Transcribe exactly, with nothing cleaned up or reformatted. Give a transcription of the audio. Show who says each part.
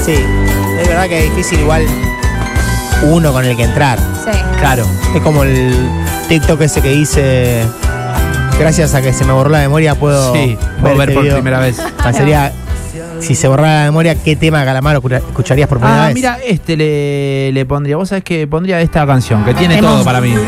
Speaker 1: Sí, es verdad que es difícil igual uno con el que entrar.
Speaker 2: Sí.
Speaker 3: Claro.
Speaker 1: Es como el TikTok ese que dice, gracias a que se me borró la memoria puedo
Speaker 3: Sí, puedo ver
Speaker 1: este
Speaker 3: por
Speaker 1: video.
Speaker 3: primera vez.
Speaker 1: Ah, sería, si se borrara la memoria, ¿qué tema de Calamaro escucharías por primera
Speaker 3: Ah,
Speaker 1: vez?
Speaker 3: mira, este le, le pondría. Vos sabés que pondría esta canción, que tiene
Speaker 2: Temón.
Speaker 3: todo para mí.